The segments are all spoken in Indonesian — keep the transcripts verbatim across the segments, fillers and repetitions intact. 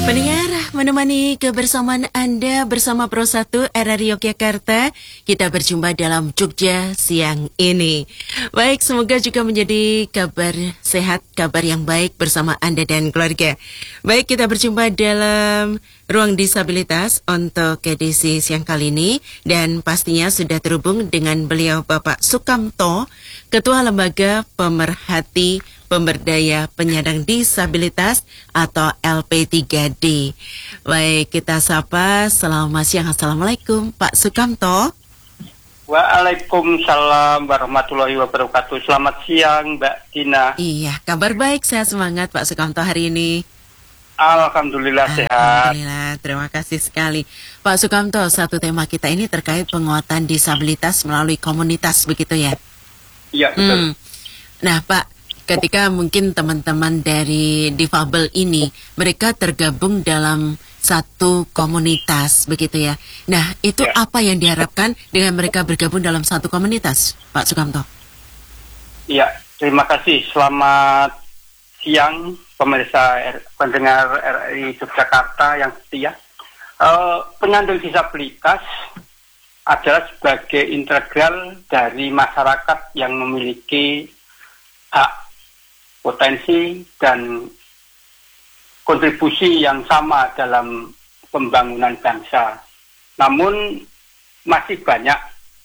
Pendengar, menemani kebersamaan Anda bersama Pro satu R R I Yogyakarta, kita berjumpa dalam Jogja siang ini. Baik, semoga juga menjadi kabar sehat, kabar yang baik bersama Anda dan keluarga. Baik, kita berjumpa dalam Ruang Disabilitas untuk edisi siang kali ini, dan pastinya sudah terhubung dengan beliau Bapak Sukamto, Ketua Lembaga Pemerhati Pemberdaya Penyandang Disabilitas atau L P tiga D. Baik, kita sapa. Selamat siang. Assalamualaikum, Pak Sukamto. Waalaikumsalam warahmatullahi wabarakatuh. Selamat siang, Mbak Dina. Iya, kabar baik. Sehat semangat, Pak Sukamto, hari ini. Alhamdulillah sehat. Alhamdulillah, terima kasih sekali. Pak Sukamto, satu tema kita ini terkait penguatan disabilitas melalui komunitas, begitu ya? Iya, betul. Hmm. Nah, Pak, ketika mungkin teman-teman dari difabel ini, mereka tergabung dalam satu komunitas, begitu ya. Nah, itu ya. Apa yang diharapkan dengan mereka bergabung dalam satu komunitas, Pak Sukamto? Iya, terima kasih. Selamat siang, pemirsa R- pendengar R R I Yogyakarta yang setia. Uh, penyandang disabilitas adalah sebagai integral dari masyarakat yang memiliki hak, potensi, dan kontribusi yang sama dalam pembangunan bangsa. Namun masih banyak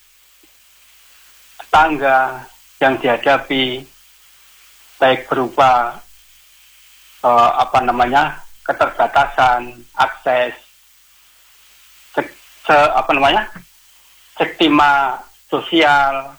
tangga yang dihadapi, baik berupa uh, apa namanya keterbatasan akses, se, se, apa namanya stigma sosial,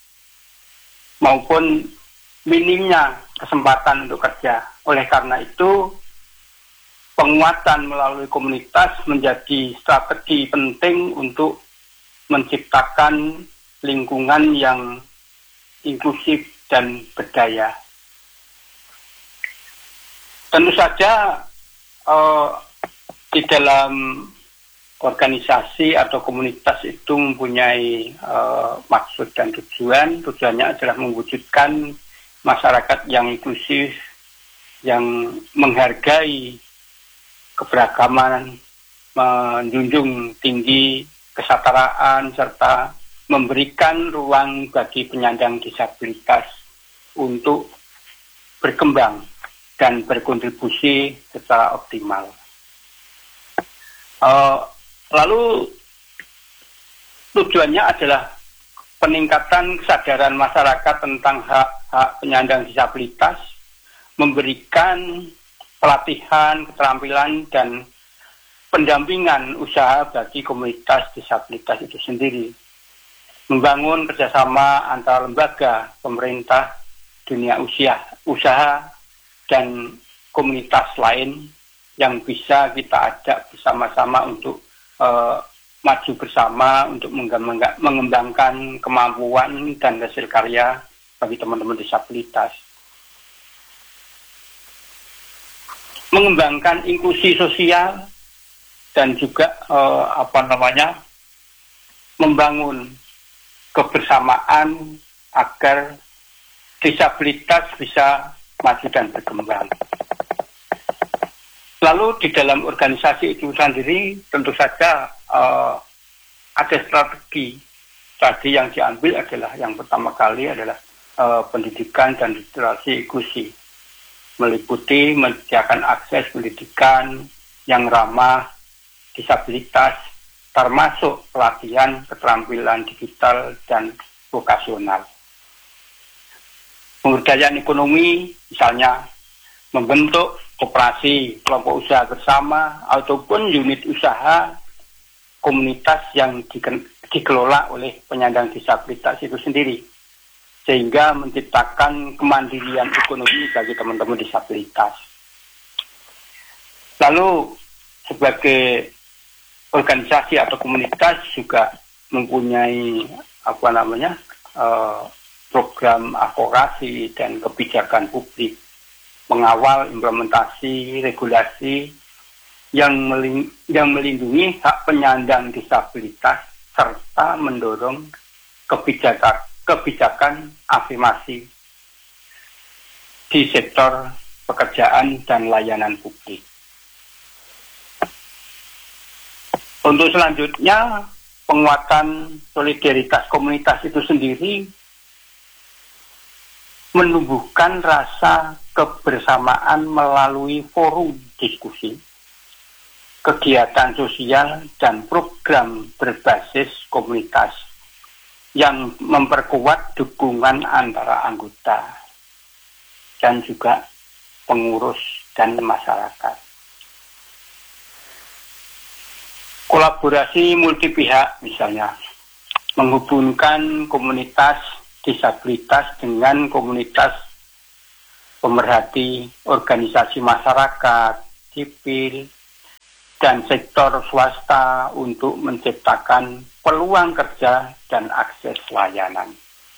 maupun minimnya kesempatan untuk kerja. Oleh karena itu, penguatan melalui komunitas menjadi strategi penting untuk menciptakan lingkungan yang inklusif dan berdaya. Tentu saja uh, di dalam organisasi atau komunitas itu mempunyai uh, maksud dan tujuan. Tujuannya adalah mewujudkan masyarakat yang inklusif, yang menghargai keberagaman, menjunjung tinggi kesetaraan, serta memberikan ruang bagi penyandang disabilitas untuk berkembang dan berkontribusi secara optimal. Uh, lalu tujuannya adalah peningkatan kesadaran masyarakat tentang hak-hak penyandang disabilitas, memberikan pelatihan, keterampilan, dan pendampingan usaha bagi komunitas disabilitas itu sendiri, membangun kerjasama antara lembaga, pemerintah, dunia usia, usaha, dan komunitas lain yang bisa kita ajak bersama-sama untuk uh, maju bersama untuk mengembangkan kemampuan dan hasil karya bagi teman-teman disabilitas. Mengembangkan inklusi sosial dan juga uh, apa namanya membangun kebersamaan agar disabilitas bisa maju dan berkembang. Lalu di dalam organisasi itu sendiri tentu saja uh, ada strategi. Strategi yang diambil adalah yang pertama kali adalah uh, pendidikan dan literasi inklusi, meliputi menyediakan akses pendidikan yang ramah disabilitas, termasuk pelatihan keterampilan digital dan vokasional. Pemberdayaan ekonomi, misalnya membentuk koperasi, kelompok usaha bersama, ataupun unit usaha komunitas yang dikelola oleh penyandang disabilitas itu sendiri, sehingga menciptakan kemandirian ekonomi bagi teman-teman disabilitas. Lalu sebagai organisasi atau komunitas juga mempunyai apa namanya uh, program advokasi dan kebijakan publik, mengawal implementasi regulasi yang meling- yang melindungi hak penyandang disabilitas serta mendorong kebijakan kebijakan afirmasi di sektor pekerjaan dan layanan publik. Untuk selanjutnya, penguatan solidaritas komunitas itu sendiri menumbuhkan rasa kebersamaan melalui forum diskusi, kegiatan sosial, dan program berbasis komunitas yang memperkuat dukungan antara anggota dan juga pengurus dan masyarakat. Kolaborasi multi pihak misalnya menghubungkan komunitas disabilitas dengan komunitas pemerhati, organisasi masyarakat, sipil, dan sektor swasta untuk menciptakan peluang kerja dan akses layanan.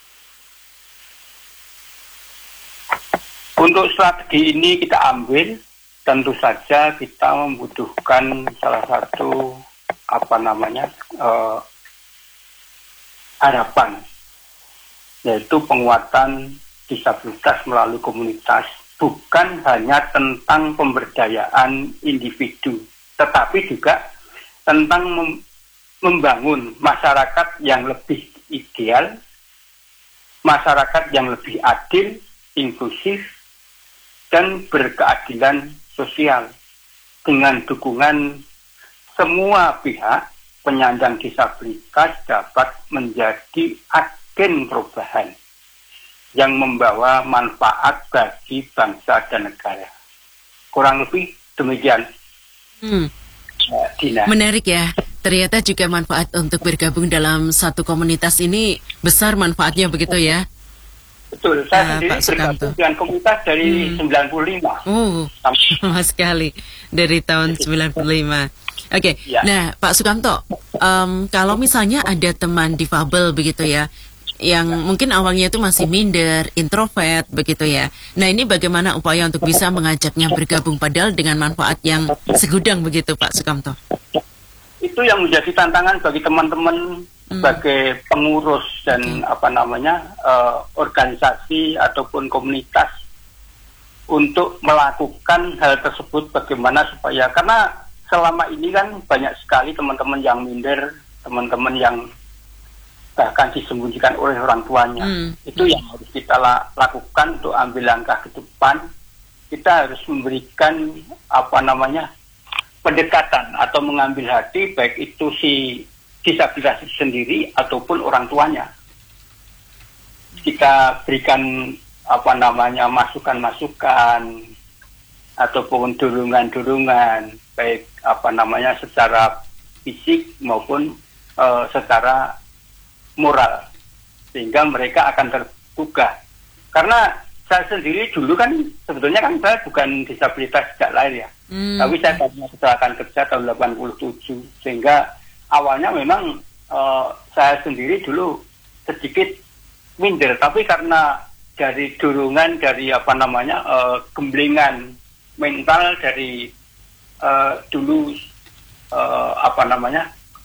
Untuk strategi ini kita ambil, tentu saja kita membutuhkan salah satu apa namanya eh, harapan, yaitu penguatan disabilitas melalui komunitas, bukan hanya tentang pemberdayaan individu, tetapi juga tentang mem- membangun masyarakat yang lebih ideal, masyarakat yang lebih adil, inklusif, dan berkeadilan sosial dengan dukungan semua pihak. Penyandang disabilitas dapat menjadi agen perubahan yang membawa manfaat bagi bangsa dan negara. Kurang lebih demikian. Hmm. Dina. Menarik ya. Ternyata juga manfaat untuk bergabung dalam satu komunitas ini besar manfaatnya begitu ya. Betul, saya Ah, sendiri Pak Sukamto. bergabung dengan komunitas dari Hmm. sembilan puluh lima. Oh, Sampai- lama sekali dari tahun sembilan puluh lima. Oke, Ya. nah Pak Sukamto, em, kalau misalnya ada teman difabel begitu ya, yang mungkin awalnya itu masih minder, introvert begitu ya. Nah ini bagaimana upaya untuk bisa mengajaknya bergabung padahal dengan manfaat yang segudang begitu Pak Sukamto? Itu yang menjadi tantangan bagi teman-teman Hmm. sebagai pengurus dan Oke. apa namanya eh, organisasi ataupun komunitas untuk melakukan hal tersebut, bagaimana supaya, karena selama ini kan banyak sekali teman-teman yang minder, teman-teman yang bahkan disembunyikan oleh orang tuanya. Hmm. Itu yang harus kita la- lakukan untuk ambil langkah ke depan. Kita harus memberikan apa namanya pendekatan atau mengambil hati, baik itu si disabilitas itu sendiri ataupun orang tuanya. Kita berikan apa namanya masukan-masukan ataupun dorongan-dorongan, baik apa namanya secara fisik maupun uh, secara moral, sehingga mereka akan tergugah. Karena saya sendiri dulu kan sebetulnya kan saya bukan disabilitas sejak lahir ya, Hmm. tapi saya punya kecelakaan kerja tahun delapan puluh tujuh, sehingga awalnya memang uh, saya sendiri dulu sedikit minder, tapi karena dari dorongan, dari apa namanya uh, gemblengan mental dari uh, dulu uh, apa namanya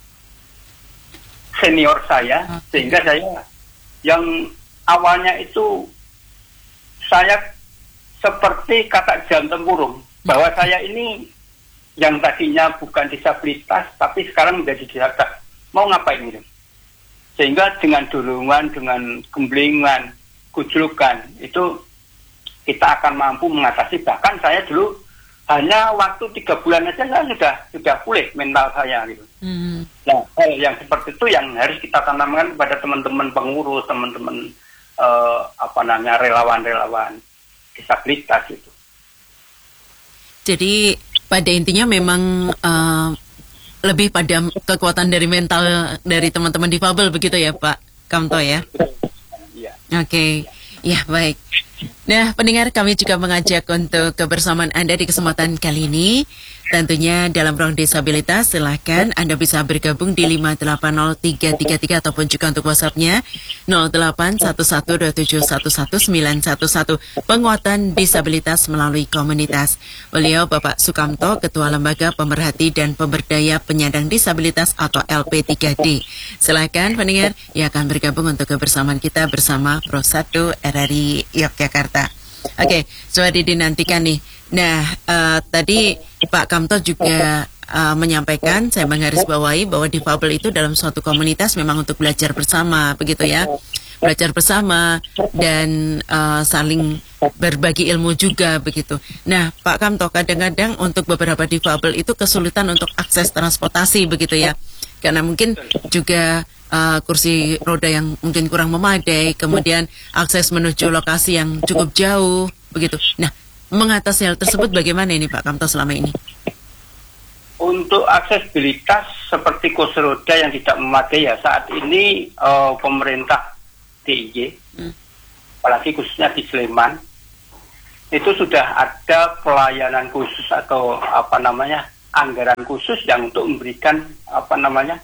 senior saya, sehingga saya yang awalnya itu saya seperti kata jam tempurung, bahwa saya ini yang tadinya bukan disabilitas tapi sekarang menjadi disabilitas, mau ngapain gitu. Sehingga dengan dorongan, dengan gemblengan, gujlukan itu kita akan mampu mengatasi. Bahkan saya dulu hanya waktu tiga bulan aja saya sudah sudah pulih mental saya gitu. Hmm. Nah, hal yang seperti itu yang harus kita tanamkan kepada teman-teman pengurus, teman-teman eh, apa namanya relawan-relawan disabilitas itu. Jadi pada intinya memang uh, lebih pada kekuatan dari mental dari teman-teman difabel begitu ya Pak Kamto ya? Iya. Oke, ya baik. Nah pendengar, kami juga mengajak untuk kebersamaan Anda di kesempatan kali ini. Tentunya dalam ruang disabilitas, silahkan Anda bisa bergabung di lima delapan nol tiga tiga tiga ataupun juga untuk WhatsApp-nya nol delapan satu satu dua tujuh satu satu sembilan satu satu. Penguatan disabilitas melalui komunitas. Beliau Bapak Sukamto, Ketua Lembaga Pemerhati dan Pemberdaya Penyandang Disabilitas atau L P tiga D. Silahkan pendengar yang akan bergabung untuk kebersamaan kita bersama Pro satu R R I Yogyakarta. Oke, sudah dinantikan nih. Nah, uh, tadi Pak Kamto juga uh, menyampaikan, saya menggarisbawahi bahwa difabel itu dalam suatu komunitas memang untuk belajar bersama, begitu ya. Belajar bersama dan uh, saling berbagi ilmu juga begitu. Nah, Pak Kamto, kadang-kadang untuk beberapa difabel itu kesulitan untuk akses transportasi begitu ya. Karena mungkin juga uh, kursi roda yang mungkin kurang memadai, kemudian akses menuju lokasi yang cukup jauh begitu. Nah, mengatasi hal tersebut bagaimana ini Pak Kamto selama ini? Untuk aksesibilitas seperti kursi roda yang tidak memadai ya, saat ini uh, pemerintah D I Y, hmm. apalagi khususnya di Sleman, itu sudah ada pelayanan khusus atau apa namanya anggaran khusus yang untuk memberikan apa namanya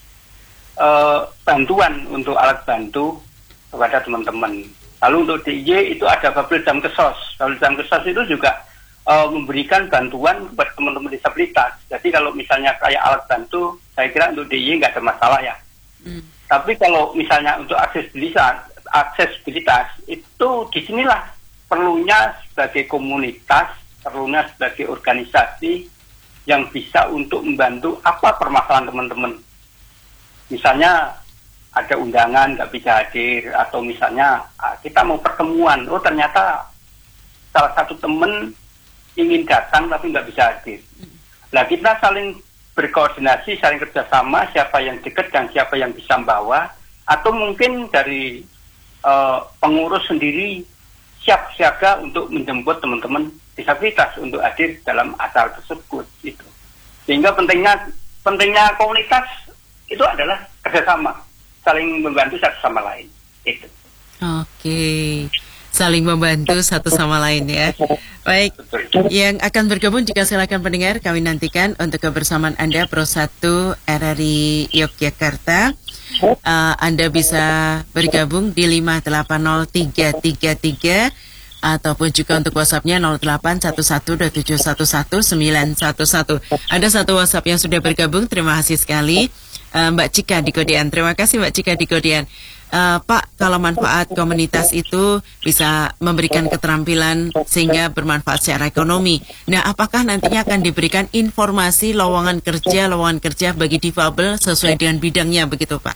uh, bantuan untuk alat bantu kepada teman-teman. Lalu untuk D I Y itu ada Babel Jam Kesos. Babel Jam Kesos itu juga uh, memberikan bantuan kepada teman-teman disabilitas. Jadi kalau misalnya kayak alat bantu, saya kira untuk D I Y nggak ada masalah ya. Hmm. Tapi kalau misalnya untuk aksesibilitas, aksesibilitas itu disinilah perlunya sebagai komunitas, perlunya sebagai organisasi yang bisa untuk membantu apa permasalahan teman-teman. Misalnya ada undangan nggak bisa hadir, atau misalnya kita mau pertemuan, oh ternyata salah satu teman ingin datang tapi nggak bisa hadir. Nah kita saling berkoordinasi, saling kerjasama, siapa yang dekat dan siapa yang bisa membawa, atau mungkin dari uh, pengurus sendiri siap siaga untuk menjemput teman-teman disabilitas untuk hadir dalam acara tersebut. Itu sehingga pentingnya pentingnya komunitas itu adalah kerjasama, saling membantu satu sama lain. Itu. Oke, saling membantu satu sama lain ya. Baik, yang akan bergabung juga silakan pendengar, kami nantikan untuk kebersamaan Anda Pro satu R R I Yogyakarta. Uh, Anda bisa bergabung di lima delapan nol tiga tiga tiga ataupun juga untuk WhatsApp-nya nol delapan satu satu dua tujuh satu satu sembilan satu satu. Ada satu WhatsApp yang sudah bergabung, terima kasih sekali. Uh, Mbak Cika di Kodean, terima kasih Mbak Cika di Kodean. Uh, Pak, kalau manfaat komunitas itu bisa memberikan keterampilan sehingga bermanfaat secara ekonomi. Nah, apakah nantinya akan diberikan informasi lowongan kerja, lowongan kerja bagi difabel sesuai dengan bidangnya begitu, Pak?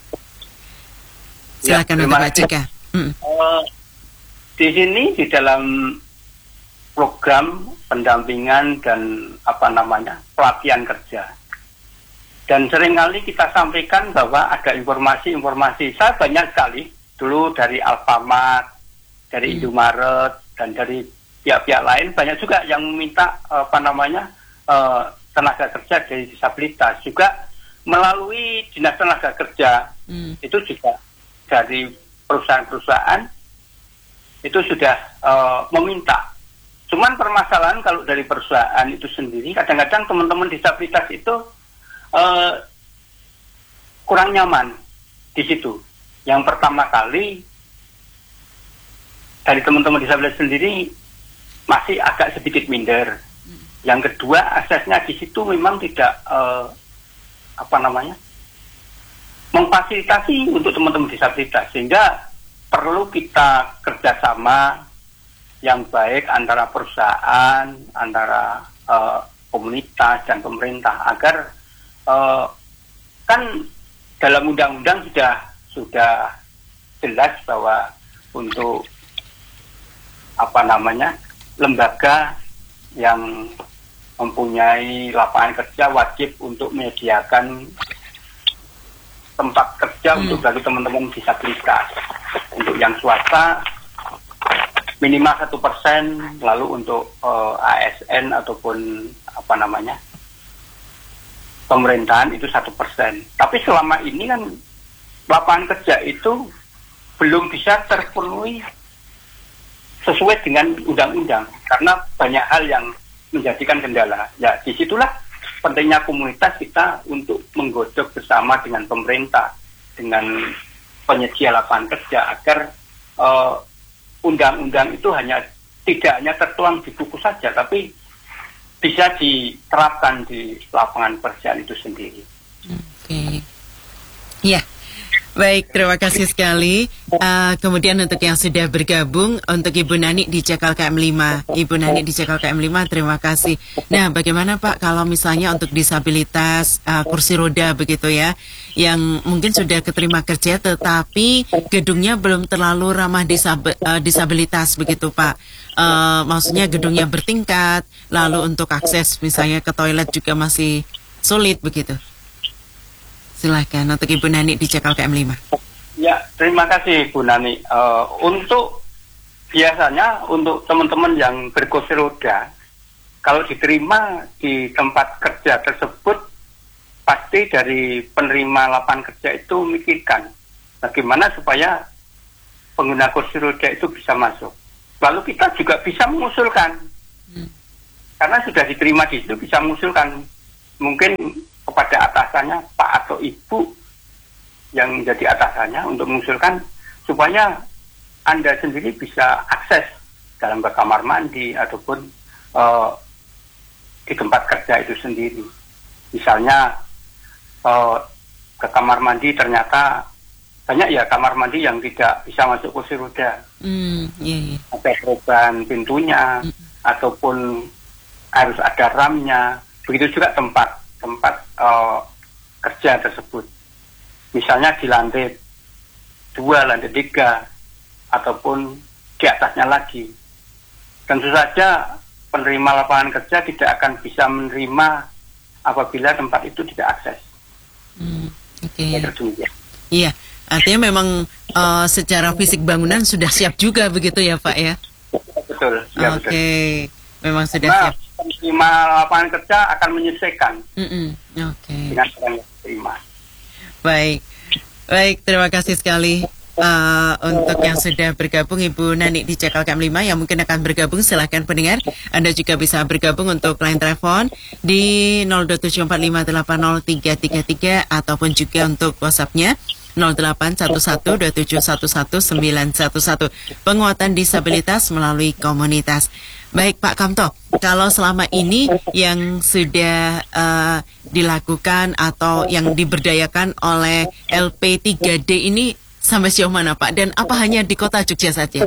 Silakan ya, untuk Mbak Cika. Hmm. Uh, di sini di dalam program pendampingan dan apa namanya pelatihan kerja. Dan seringkali kita sampaikan bahwa ada informasi-informasi, saya banyak sekali, dulu dari Alfamart, dari hmm. Indomaret, dan dari pihak-pihak lain, banyak juga yang meminta, apa namanya, uh, tenaga kerja dari disabilitas. Juga melalui Dinas Tenaga Kerja, hmm. itu juga dari perusahaan-perusahaan, itu sudah uh, meminta. Cuman permasalahan kalau dari perusahaan itu sendiri, kadang-kadang teman-teman disabilitas itu, Uh, kurang nyaman di situ. Yang pertama kali dari teman-teman disabilitas sendiri masih agak sedikit minder. Hmm. Yang kedua, aksesnya di situ memang tidak uh, apa namanya memfasilitasi untuk teman-teman disabilitas, sehingga perlu kita kerjasama yang baik antara perusahaan, antara uh, komunitas dan pemerintah agar Uh, kan dalam undang-undang sudah sudah jelas bahwa untuk apa namanya lembaga yang mempunyai lapangan kerja wajib untuk menyediakan tempat kerja hmm. untuk bagi teman-teman disabilitas. Untuk yang swasta minimal satu persen, lalu untuk uh, A S N ataupun apa namanya pemerintahan itu satu persen. Tapi selama ini kan lapangan kerja itu belum bisa terpenuhi sesuai dengan undang-undang karena banyak hal yang menjadikan kendala. Ya disitulah pentingnya komunitas kita untuk menggodok bersama dengan pemerintah, dengan penyedia lapangan kerja agar uh, undang-undang itu hanya tidak hanya tertuang di buku saja, tapi bisa diterapkan di lapangan pekerjaan itu sendiri. Oke, okay. Ya, Baik, terima kasih sekali. Uh, kemudian untuk yang sudah bergabung, untuk Ibu Nani di C K L K M lima. Ibu Nani di C K L K M lima, terima kasih. Nah, bagaimana Pak kalau misalnya untuk disabilitas uh, kursi roda begitu ya, yang mungkin sudah keterima kerja tetapi gedungnya belum terlalu ramah disab- uh, disabilitas begitu Pak. Uh, maksudnya gedungnya bertingkat, lalu untuk akses misalnya ke toilet juga masih sulit begitu. Silahkan untuk Ibu Nani di C K L K M lima. Ya, terima kasih Bu Nani. Uh, untuk biasanya untuk teman-teman yang berkursi roda, kalau diterima di tempat kerja tersebut, pasti dari penerima lapangan kerja itu mikirkan bagaimana supaya pengguna kursi roda itu bisa masuk. Lalu kita juga bisa mengusulkan, hmm. karena sudah diterima di situ bisa mengusulkan. Mungkin kepada atasannya, Pak atau Ibu yang menjadi atasannya untuk mengusulkan supaya Anda sendiri bisa akses dalam ke kamar mandi ataupun uh, di tempat kerja itu sendiri. Misalnya uh, ke kamar mandi ternyata banyak ya kamar mandi yang tidak bisa masuk kursi roda. Mm, yeah, yeah. Ada perubahan pintunya, mm. ataupun harus ada ramnya. Begitu juga tempat tempat uh, kerja tersebut. Misalnya di lantai dua, lantai tiga, ataupun di atasnya lagi. Tentu saja penerima lapangan kerja tidak akan bisa menerima apabila tempat itu tidak akses. Hmm, Oke. Okay. Iya, artinya memang uh, secara fisik bangunan sudah siap juga begitu ya Pak ya? Betul. Ya, Oke, okay. Memang sudah nah, siap. Penerima lapangan kerja akan menyesuaikan Oke. Okay. dengan orang yang terima. Baik, baik. Terima kasih sekali uh, untuk yang sudah bergabung Ibu Nani di C K L K M lima yang mungkin akan bergabung. Silahkan pendengar, Anda juga bisa bergabung untuk line telepon di nol dua tujuh empat lima delapan nol tiga tiga tiga ataupun juga untuk WhatsApp-nya nol delapan satu satu dua tujuh satu satu sembilan satu satu. Penguatan disabilitas melalui komunitas. Baik Pak Kamto, kalau selama ini yang sudah uh, dilakukan atau yang diberdayakan oleh L P tiga D ini sampai sejauh mana Pak? Dan apa hanya di kota Jogja saja?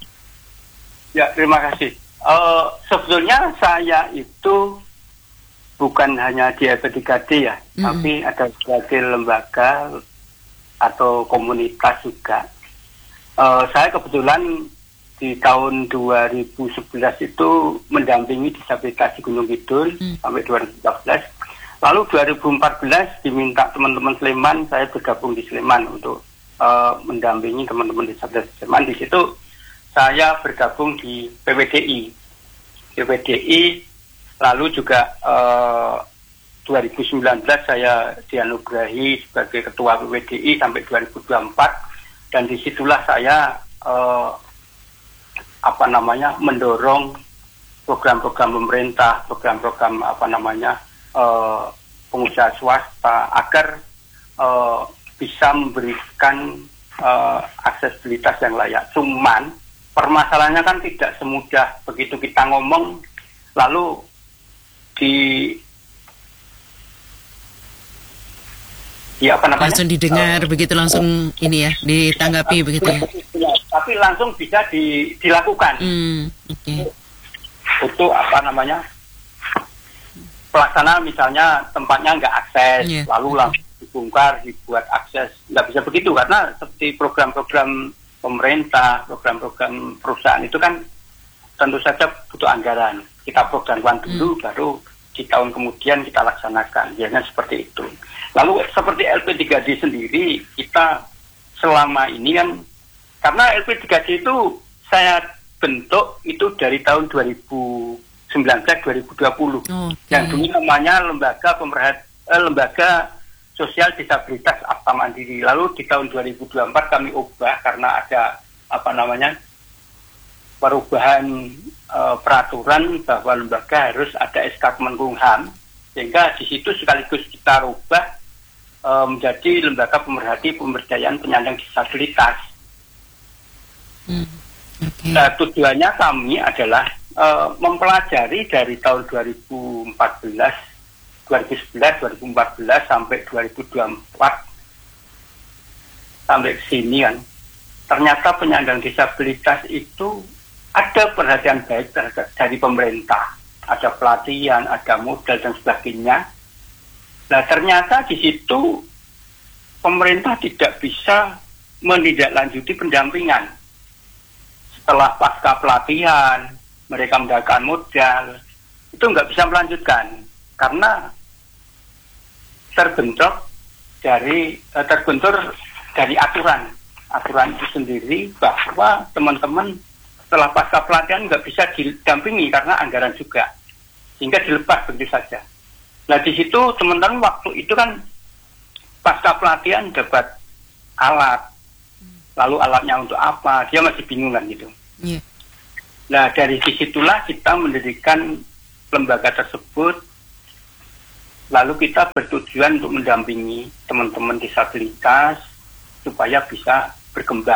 Ya, terima kasih. Uh, sebetulnya saya itu bukan hanya di L P tiga D ya, mm-hmm. tapi ada berbagai lembaga atau komunitas juga. Uh, saya kebetulan di tahun dua ribu sebelas itu mendampingi disabilitas di Gunung Kidul hmm. sampai dua ribu empat belas. Lalu dua ribu empat belas diminta teman-teman Sleman, saya bergabung di Sleman untuk uh, mendampingi teman-teman disabilitas di Sleman. Di situ saya bergabung di P W D I. P W D I, lalu juga uh, dua ribu sembilan belas saya dianugerahi sebagai ketua P W D I sampai dua ribu dua puluh empat, dan disitulah saya uh, apa namanya mendorong program-program pemerintah, program-program apa namanya uh, pengusaha swasta agar uh, bisa memberikan uh, aksesibilitas yang layak. Cuman permasalahannya kan tidak semudah begitu kita ngomong lalu di ya apa namanya langsung didengar uh, begitu langsung uh, ini ya ditanggapi uh, begitu ya. Tapi langsung bisa di, dilakukan. Hmm, okay. Untuk apa namanya pelaksanaan misalnya tempatnya nggak akses, yeah. lalu langsung dibongkar, dibuat akses, nggak bisa begitu karena seperti program-program pemerintah, program-program perusahaan itu kan tentu saja butuh anggaran. Kita programkan dulu, hmm. baru di tahun kemudian kita laksanakan. Biasanya seperti itu. Lalu seperti L P tiga D sendiri, kita selama ini kan karena L P tiga D itu saya bentuk itu dari tahun dua ribu sembilan belas dua ribu dua puluh. Okay. Yang dulu namanya Lembaga Pemerhat eh, Lembaga Sosial Disabilitas Akta Mandiri. Lalu di tahun dua ribu dua puluh empat kami ubah karena ada apa namanya perubahan eh, peraturan bahwa lembaga harus ada S K Kemenkumham, sehingga di situ sekaligus kita rubah eh, menjadi Lembaga Pemerhati Pemberdayaan Penyandang Disabilitas. Hmm, okay. Nah, tujuannya kami adalah uh, mempelajari dari tahun dua ribu empat belas, dua ribu sebelas, dua ribu empat belas sampai dua ribu dua puluh empat sampai ke sini kan, ternyata penyandang disabilitas itu ada perhatian baik dari pemerintah, ada pelatihan, ada modal dan sebagainya. Nah ternyata di situ pemerintah tidak bisa menindaklanjuti pendampingan. Setelah pasca pelatihan, mereka mendapatkan modal, itu nggak bisa melanjutkan karena terbentur dari eh, terbentur dari aturan aturan itu sendiri, bahwa teman-teman setelah pasca pelatihan nggak bisa didampingi karena anggaran juga, sehingga dilepas begitu saja. Nah di situ teman-teman waktu itu kan pasca pelatihan dapat alat, lalu alatnya untuk apa, dia masih bingung kan gitu. Yeah. Nah dari disitulah kita mendirikan lembaga tersebut, lalu kita bertujuan untuk mendampingi teman-teman disabilitas supaya bisa berkembang.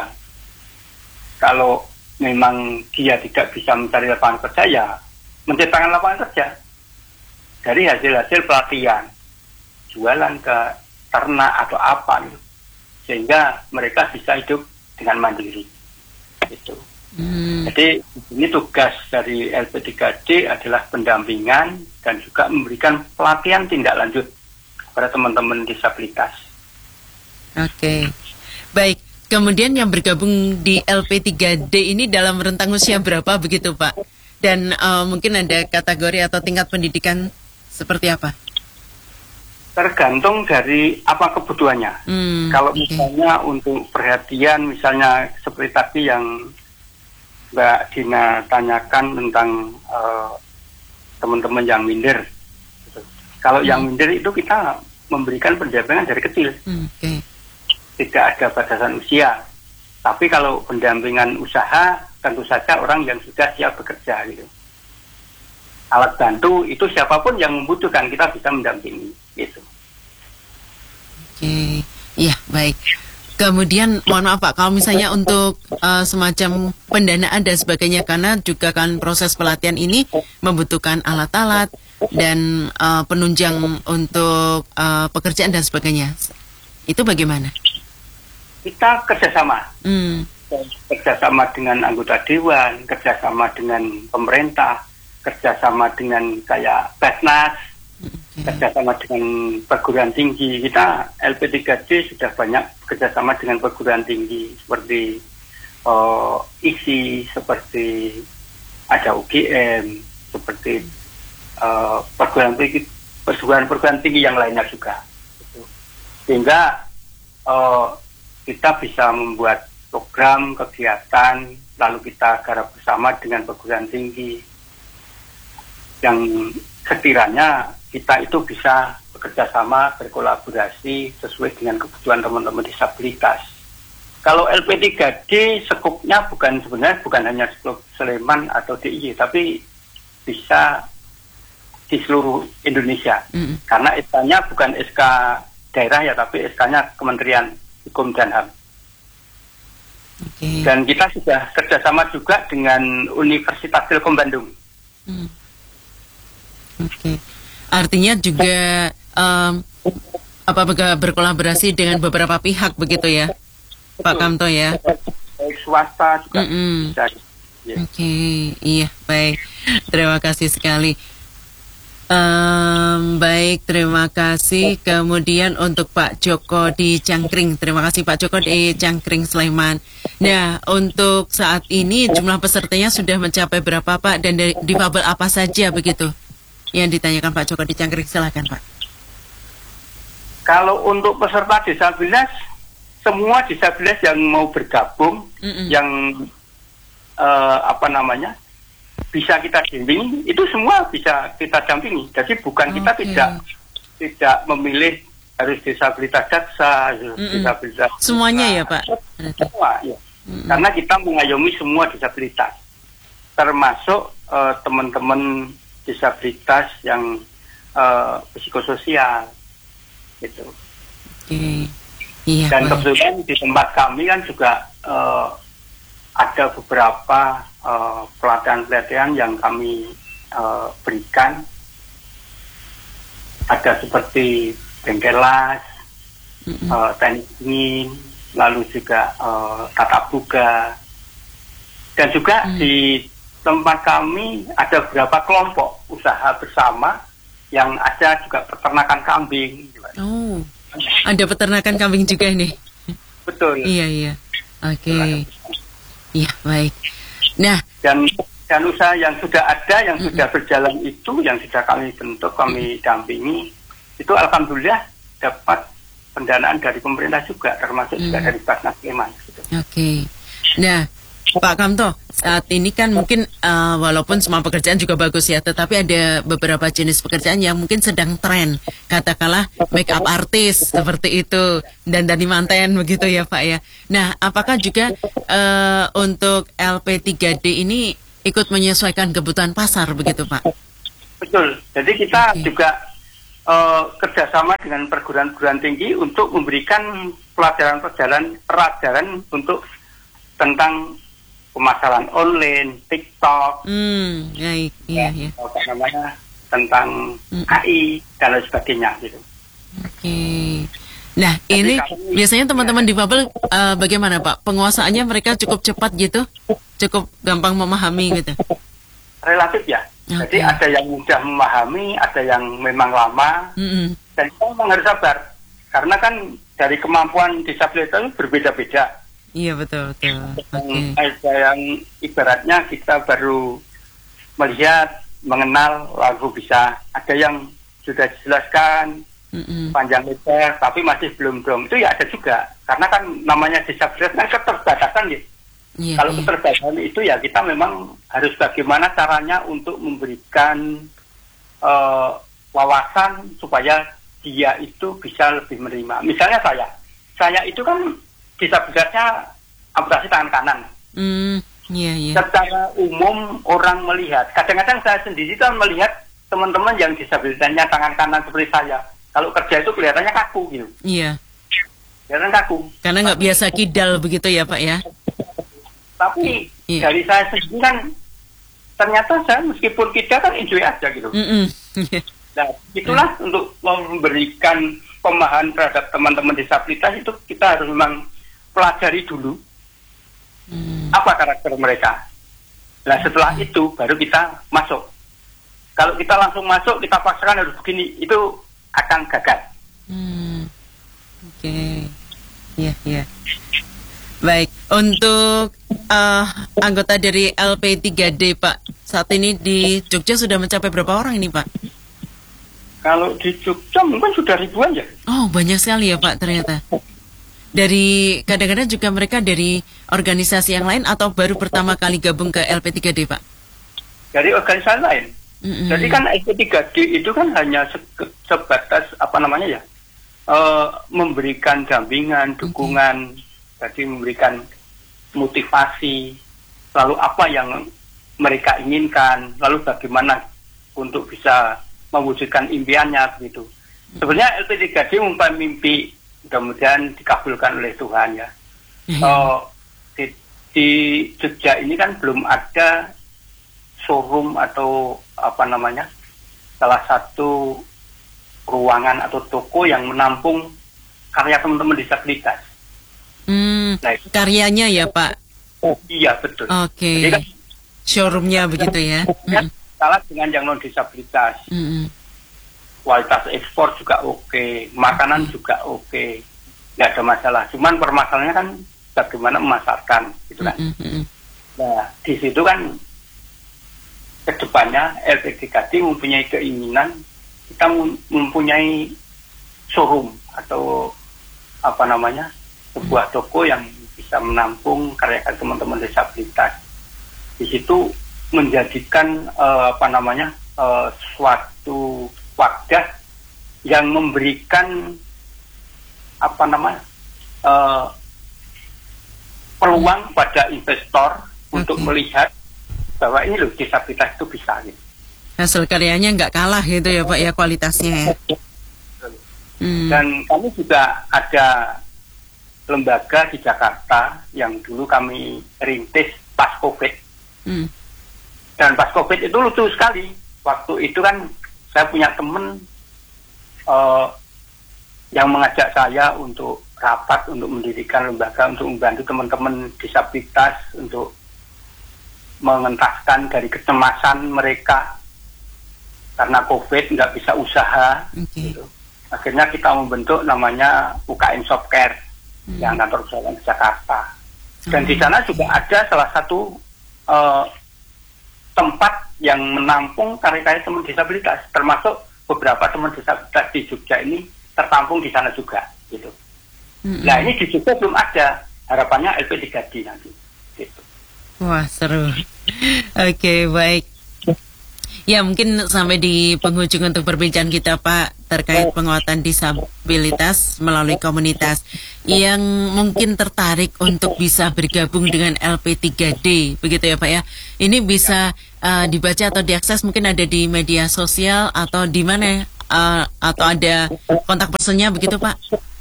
Kalau memang dia tidak bisa mencari lapangan kerja, ya menciptakan lapangan kerja dari hasil-hasil pelatihan, jualan ke ternak atau apa gitu, sehingga mereka bisa hidup dengan mandiri. Itu. Hmm. Jadi ini tugas dari L P tiga D adalah pendampingan dan juga memberikan pelatihan tindak lanjut kepada teman-teman disabilitas. Oke, okay. Baik. Kemudian yang bergabung di L P tiga D ini dalam rentang usia berapa begitu Pak? Dan uh, mungkin ada kategori atau tingkat pendidikan seperti apa? Tergantung dari apa kebutuhannya. Hmm, Kalau okay. misalnya untuk perhatian, misalnya seperti tadi yang Mbak Dina tanyakan tentang uh, teman-teman yang minder. Kalau hmm. yang minder itu kita memberikan pendampingan dari kecil. Hmm, okay. Tidak ada batasan usia. Tapi kalau pendampingan usaha, tentu saja orang yang sudah siap bekerja gitu. Alat bantu itu siapapun yang membutuhkan kita bisa mendampingi gitu. Oke, iya baik. Kemudian mohon maaf Pak, kalau misalnya untuk uh, semacam pendanaan dan sebagainya, karena juga kan proses pelatihan ini membutuhkan alat-alat dan uh, penunjang untuk uh, pekerjaan dan sebagainya. Itu bagaimana? Kita kerjasama, hmm. kerjasama dengan anggota dewan, kerjasama dengan pemerintah, kerjasama dengan kayak Basnas, okay. kerjasama dengan perguruan tinggi. Kita L P tiga D sudah banyak kerjasama dengan perguruan tinggi seperti uh, I S I, seperti ada U G M, seperti uh, perguruan tinggi, perguruan-perguruan tinggi yang lainnya juga. Sehingga uh, kita bisa membuat program, kegiatan, lalu kita garap bersama dengan perguruan tinggi yang sekiranya kita itu bisa bekerja sama, berkolaborasi sesuai dengan kebutuhan teman-teman disabilitas. Kalau L P tiga D sekupnya bukan sebenarnya bukan hanya skup Sleman atau D I Y, tapi bisa di seluruh Indonesia. Mm. Karena S K-nya bukan S K daerah ya, tapi S K-nya Kementerian Hukum dan H A M. Okay. Dan kita sudah kerjasama juga dengan Universitas Telkom Bandung. Hmm. Oke, okay. Artinya juga um, apa berkolaborasi dengan beberapa pihak begitu ya, betul. Pak Kamto ya? Baik swasta juga. Mm-hmm. bisa. Yeah. Oke, okay. Iya baik. Terima kasih sekali. Um, baik, terima kasih. Kemudian untuk Pak Joko di Cangkring, terima kasih Pak Joko di Cangkring Sleman. Nah, untuk saat ini jumlah pesertanya sudah mencapai berapa Pak, dan dari difabel apa saja begitu yang ditanyakan Pak Joko di Cangkring? Silakan Pak. Kalau untuk peserta disabilitas, semua disabilitas yang mau bergabung, Mm-mm. yang uh, apa namanya? bisa kita dampingi, itu semua bisa kita dampingi. Jadi bukan okay. kita tidak tidak memilih harus disabilitas jaksa, disabilitas semuanya ya Pak. Semua ya. Mm-mm. Karena kita mengayomi semua disabilitas, termasuk uh, teman-teman disabilitas yang uh, psikososial, gitu. Okay. Iya, Dan Pak. kebetulan di tempat kami kan juga uh, ada beberapa uh, pelatihan-pelatihan yang kami uh, berikan. Ada seperti bengkelas, mm-hmm. uh, teknik dingin, lalu juga uh, tatap muka, dan juga hmm. di tempat kami ada beberapa kelompok usaha bersama yang ada juga peternakan kambing. Oh, ada peternakan kambing juga ini. Betul. Iya iya. Oke. Okay. Iya baik. Nah, dan dan usaha yang sudah ada, yang mm-mm. sudah berjalan itu, yang sudah kami bentuk, kami dampingi, itu alhamdulillah dapat pendanaan dari pemerintah juga, termasuk mm. juga dari Basnas Sleman. Gitu. Oke. Okay. Nah, Pak Kamto, saat ini kan mungkin uh, walaupun semua pekerjaan juga bagus ya, tetapi ada beberapa jenis pekerjaan yang mungkin sedang tren, katakanlah make up artist seperti itu, dan dandan manten begitu ya Pak ya. Nah, apakah juga uh, untuk L P tiga D ini ikut menyesuaikan kebutuhan pasar begitu Pak? Betul. Jadi kita okay. juga uh, kerjasama dengan perguruan-perguruan tinggi untuk memberikan pelajaran-pelajaran pelajaran untuk tentang pemasaran online, TikTok, hmm, ya, iya, iya. apa namanya tentang mm. A I dan lain sebagainya gitu. Oke. Okay. Nah, jadi ini kami, biasanya teman-teman ya. difabel uh, bagaimana Pak? Penguasaannya mereka cukup cepat gitu? Cukup gampang memahami gitu? Relatif ya. Okay. Jadi ada yang mudah memahami, ada yang memang lama, mm-hmm. dan kita memang harus sabar. Karena kan dari kemampuan disabilitas itu berbeda-beda. Iya betul betul. Okay. Ada yang ibaratnya kita baru melihat, mengenal, lalu bisa. Ada yang sudah dijelaskan mm-mm. panjang lebar, tapi masih belum belum. Itu ya ada juga. Karena kan namanya disabilitas kan keterbatasan ya. Yeah, Kalau yeah. keterbatasan itu ya kita memang harus bagaimana caranya untuk memberikan uh, wawasan supaya dia itu bisa lebih menerima. Misalnya saya, saya itu kan disabilitasnya amputasi tangan kanan. Mm, yeah, yeah. Secara umum orang melihat, kadang-kadang saya sendiri kan melihat teman-teman yang disabilitasnya tangan kanan seperti saya, kalau kerja itu kelihatannya kaku gitu. Iya. Yeah. Kelihatan kaku. Karena nggak biasa kidal begitu ya Pak ya. Tapi yeah. dari saya sendiri kan ternyata saya meskipun kidal kan enjoy aja gitu. Mm-mm. Yeah. Nah, itulah yeah. untuk memberikan pemahaman terhadap teman-teman disabilitas itu kita harus memang pelajari dulu hmm. apa karakter mereka. Nah setelah hmm. itu baru kita masuk. Kalau kita langsung masuk kita paksakan harus begini, itu akan gagal. Hmm. Oke, okay. ya yeah, ya. Yeah. Baik, untuk uh, anggota dari L P tiga D Pak, saat ini di Jogja sudah mencapai berapa orang ini Pak? Kalau di Jogja mungkin sudah ribuan ya. Oh banyak sekali ya Pak ternyata. Dari kadang-kadang juga mereka dari organisasi yang lain atau baru pertama kali gabung ke L P tiga D Pak? Dari organisasi lain. Mm-hmm. Jadi kan L P tiga D itu kan hanya se- sebatas apa namanya ya, uh, memberikan dampingan, dukungan, okay. jadi memberikan motivasi, lalu apa yang mereka inginkan, lalu bagaimana untuk bisa mewujudkan impiannya begitu. Sebenarnya L P tiga D mempunyai mimpi, kemudian dikabulkan oleh Tuhan ya. Mm-hmm. Uh, di, di Jogja ini kan belum ada showroom atau apa namanya salah satu ruangan atau toko yang menampung karya teman-teman disabilitas. Hmm, nah, karyanya ya Pak? Oh, iya betul. Oke. Okay. Kan, showroomnya begitu ya? Kan, salah dengan yang non disabilitas. Mm-hmm. Kualitas ekspor juga oke, okay, makanan juga oke, okay. Nggak ada masalah. Cuman permasalahannya kan bagaimana memasarkan, gitu kan. Mm-hmm. Nah, di situ kan kedepannya L P tiga D mempunyai keinginan kita mempunyai showroom atau apa namanya sebuah toko yang bisa menampung karya teman-teman disabilitas. Di situ menjadikan uh, apa namanya uh, suatu wadah yang memberikan apa namanya uh, peluang pada investor okay. untuk melihat bahwa ini loh disabilitas itu bisa gitu. Hasil karyanya nggak kalah gitu ya Pak ya kualitasnya ya. Hmm. Dan kami juga ada lembaga di Jakarta yang dulu kami rintis pas COVID. Hmm. Dan pas COVID itu lucu sekali. Waktu itu kan saya punya teman uh, yang mengajak saya untuk rapat untuk mendirikan lembaga untuk membantu teman-teman disabilitas untuk mengentaskan dari kecemasan mereka karena COVID nggak bisa usaha. Okay. Gitu. Akhirnya kita membentuk namanya U K M Softcare hmm. yang kantor pusatnya di Jakarta. Dan hmm. di sana juga ada salah satu uh, tempat yang menampung karya-karya teman disabilitas, termasuk beberapa teman disabilitas di Jogja ini tertampung di sana juga, gitu. Mm-hmm. Nah ini di Jogja belum ada, harapannya L P tiga D nanti, gitu. Wah seru. Oke okay, baik. Ya mungkin sampai di penghujung untuk perbincangan kita Pak terkait penguatan disabilitas melalui komunitas yang mungkin tertarik untuk bisa bergabung dengan L P tiga D, begitu ya Pak ya. Ini bisa uh, dibaca atau diakses mungkin ada di media sosial atau di mana uh, atau ada kontak personnya begitu Pak?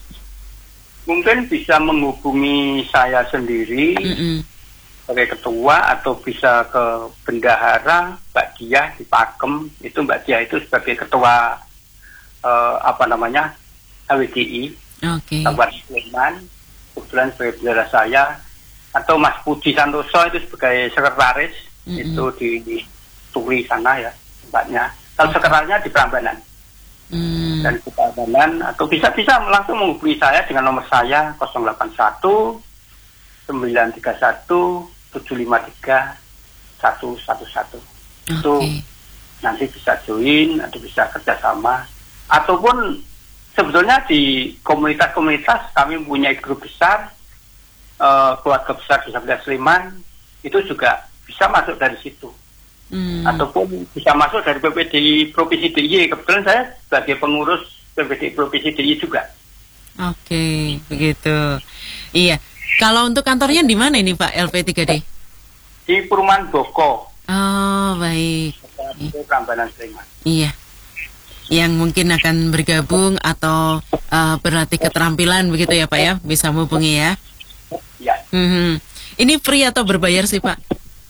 Mungkin bisa menghubungi saya sendiri. Mm-mm. Sebagai ketua atau bisa ke bendahara Mbak Diah di Pakem, itu Mbak Diah itu sebagai ketua uh, apa namanya H W G I okay. Kabupaten Sleman, kebetulan sebagai bendahara saya, atau Mas Puji Santoso itu sebagai sekretaris mm-hmm. itu di, di Turi sana ya tempatnya. Kalau okay. sekretarisnya di Prambanan mm. dan di Prambanan, atau bisa-bisa langsung menghubungi saya dengan nomor saya nol delapan satu sembilan tiga satu tujuh lima tiga satu satu satu. Okay. Itu nanti bisa join atau bisa kerjasama, ataupun sebetulnya di komunitas-komunitas kami mempunyai grup besar uh, keluarga besar disabilitas Sleman, itu juga bisa masuk dari situ. Hmm. Ataupun bisa masuk dari P P D I Provinsi D I Y. Kebetulan saya sebagai pengurus P P D I Provinsi D I Y juga. Oke, okay, begitu. Iya. Kalau untuk kantornya di mana ini Pak L P tiga D? Di Perumahan Boko. Oh baik. Di Prambanan Sleman. Iya. Yang mungkin akan bergabung atau uh, berlatih keterampilan begitu ya Pak ya? Bisa menghubungi ya? Iya. Mm-hmm. Ini free atau berbayar sih Pak?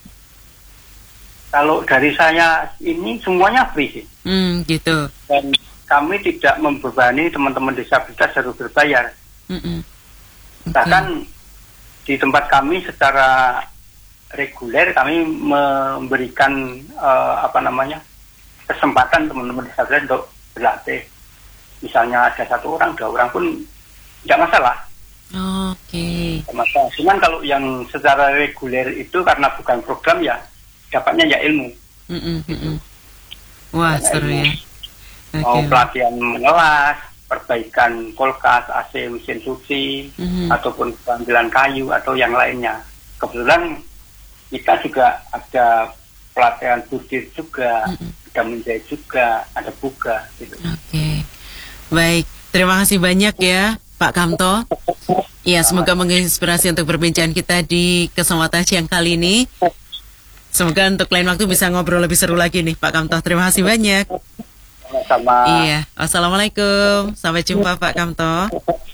Kalau dari saya ini semuanya free sih. Hmm, gitu. Dan kami tidak membebani teman-teman disabilitas harus berbayar. Mm-mm. Okay. Bahkan di tempat kami secara reguler kami memberikan uh, apa namanya kesempatan teman-teman disabilitas untuk berlatih. Misalnya ada satu orang, dua orang pun tidak masalah. Oke. Okay. Masalah. Cuman kalau yang secara reguler itu karena bukan program ya dapatnya ya ilmu. Mm-mm, mm-mm. Wah seru ya. Okay. Mau pelatihan mengelas, perbaikan kulkas, A C, mesin cuci, mm-hmm. ataupun pengambilan kayu atau yang lainnya. Kebetulan kita juga ada pelatihan budir juga, mm-hmm. ada menjahit juga, ada buka gitu. Oke, okay. Baik. Terima kasih banyak ya Pak Kamto. Ya, semoga menginspirasi untuk perbincangan kita di kesempatan siang kali ini. Semoga untuk lain waktu bisa ngobrol lebih seru lagi nih Pak Kamto. Terima kasih banyak. Sama. Iya, assalamualaikum. Sampai jumpa Pak Kamto.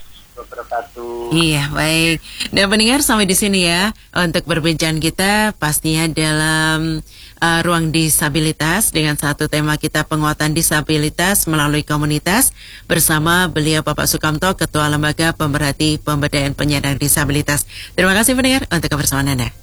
Iya, baik. Dan pendengar sampai di sini ya untuk perbincangan kita pastinya dalam uh, ruang disabilitas dengan satu tema kita penguatan disabilitas melalui komunitas bersama beliau Bapak Sukamto, Ketua Lembaga Pemerhati Pemberdayaan Penyandang Disabilitas. Terima kasih pendengar untuk kebersamaan Anda.